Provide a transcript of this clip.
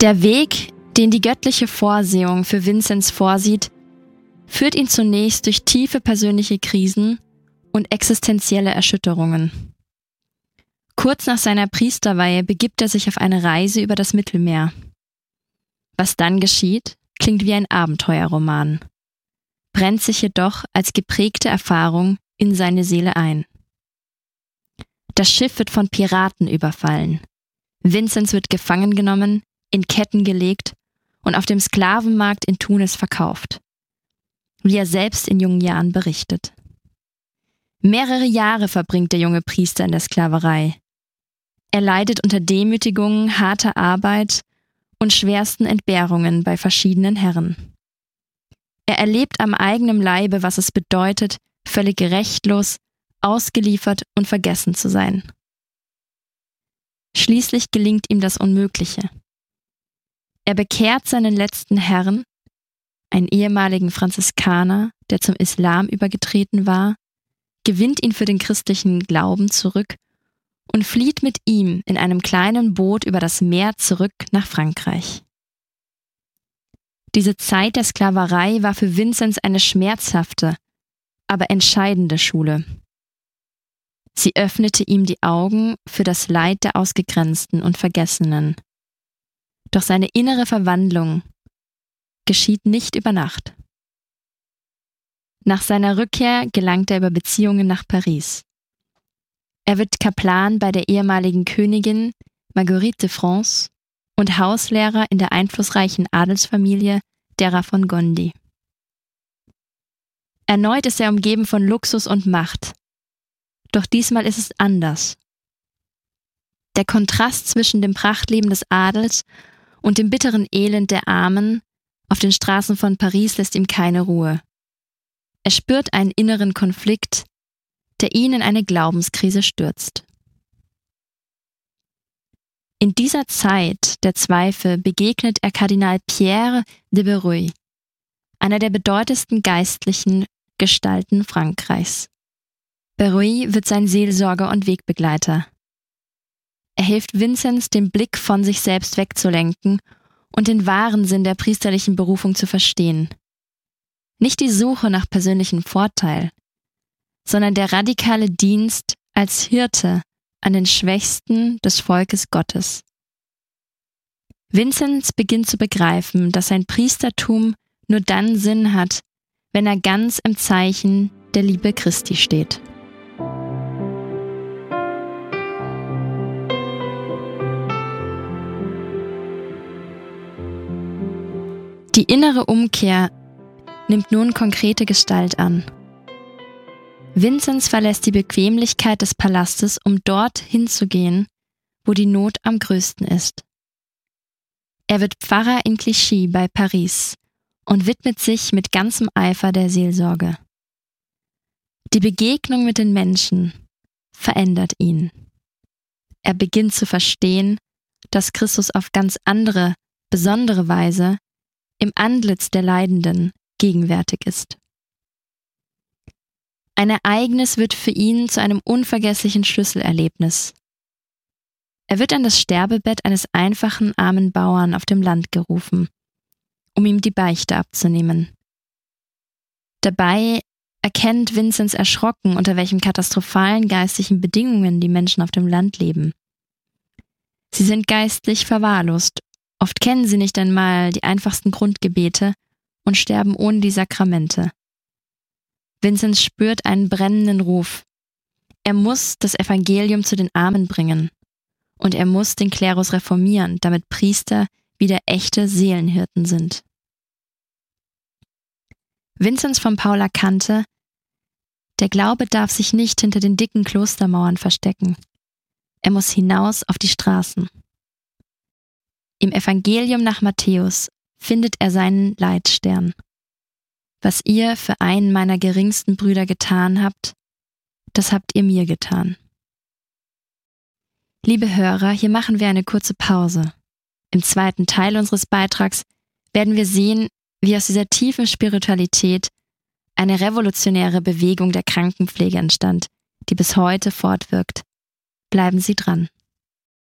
Der Weg, den die göttliche Vorsehung für Vinzenz vorsieht, führt ihn zunächst durch tiefe persönliche Krisen und existenzielle Erschütterungen. Kurz nach seiner Priesterweihe begibt er sich auf eine Reise über das Mittelmeer. Was dann geschieht, klingt wie ein Abenteuerroman, brennt sich jedoch als geprägte Erfahrung in seine Seele ein. Das Schiff wird von Piraten überfallen. Vinzenz wird gefangen genommen, in Ketten gelegt und auf dem Sklavenmarkt in Tunis verkauft, wie er selbst in jungen Jahren berichtet. Mehrere Jahre verbringt der junge Priester in der Sklaverei. Er leidet unter Demütigungen, harter Arbeit und schwersten Entbehrungen bei verschiedenen Herren. Er erlebt am eigenen Leibe, was es bedeutet, völlig rechtlos, ausgeliefert und vergessen zu sein. Schließlich gelingt ihm das Unmögliche. Er bekehrt seinen letzten Herrn, einen ehemaligen Franziskaner, der zum Islam übergetreten war, gewinnt ihn für den christlichen Glauben zurück und flieht mit ihm in einem kleinen Boot über das Meer zurück nach Frankreich. Diese Zeit der Sklaverei war für Vinzenz eine schmerzhafte, aber entscheidende Schule. Sie öffnete ihm die Augen für das Leid der Ausgegrenzten und Vergessenen. Doch seine innere Verwandlung geschieht nicht über Nacht. Nach seiner Rückkehr gelangt er über Beziehungen nach Paris. Er wird Kaplan bei der ehemaligen Königin Marguerite de France und Hauslehrer in der einflussreichen Adelsfamilie derer von Gondi. Erneut ist er umgeben von Luxus und Macht. Doch diesmal ist es anders. Der Kontrast zwischen dem Prachtleben des Adels und dem bitteren Elend der Armen auf den Straßen von Paris lässt ihm keine Ruhe. Er spürt einen inneren Konflikt, der ihn in eine Glaubenskrise stürzt. In dieser Zeit der Zweifel begegnet er Kardinal Pierre de Berulle, einer der bedeutendsten geistlichen Gestalten Frankreichs. Berulle wird sein Seelsorger und Wegbegleiter. Er hilft Vinzenz, den Blick von sich selbst wegzulenken und den wahren Sinn der priesterlichen Berufung zu verstehen. Nicht die Suche nach persönlichem Vorteil, sondern der radikale Dienst als Hirte an den Schwächsten des Volkes Gottes. Vinzenz beginnt zu begreifen, dass sein Priestertum nur dann Sinn hat, wenn er ganz im Zeichen der Liebe Christi steht. Die innere Umkehr nimmt nun konkrete Gestalt an. Vinzenz verlässt die Bequemlichkeit des Palastes, um dort hinzugehen, wo die Not am größten ist. Er wird Pfarrer in Clichy bei Paris und widmet sich mit ganzem Eifer der Seelsorge. Die Begegnung mit den Menschen verändert ihn. Er beginnt zu verstehen, dass Christus auf ganz andere, besondere Weise im Antlitz der Leidenden gegenwärtig ist. Ein Ereignis wird für ihn zu einem unvergesslichen Schlüsselerlebnis. Er wird an das Sterbebett eines einfachen, armen Bauern auf dem Land gerufen, um ihm die Beichte abzunehmen. Dabei erkennt Vinzenz erschrocken, unter welchen katastrophalen geistlichen Bedingungen die Menschen auf dem Land leben. Sie sind geistlich verwahrlost, oft kennen sie nicht einmal die einfachsten Grundgebete und sterben ohne die Sakramente. Vinzenz spürt einen brennenden Ruf. Er muss das Evangelium zu den Armen bringen. Und er muss den Klerus reformieren, damit Priester wieder echte Seelenhirten sind. Vinzenz von Paul erkannte, der Glaube darf sich nicht hinter den dicken Klostermauern verstecken. Er muss hinaus auf die Straßen. Im Evangelium nach Matthäus findet er seinen Leitstern. Was ihr für einen meiner geringsten Brüder getan habt, das habt ihr mir getan. Liebe Hörer, hier machen wir eine kurze Pause. Im zweiten Teil unseres Beitrags werden wir sehen, wie aus dieser tiefen Spiritualität eine revolutionäre Bewegung der Krankenpflege entstand, die bis heute fortwirkt. Bleiben Sie dran.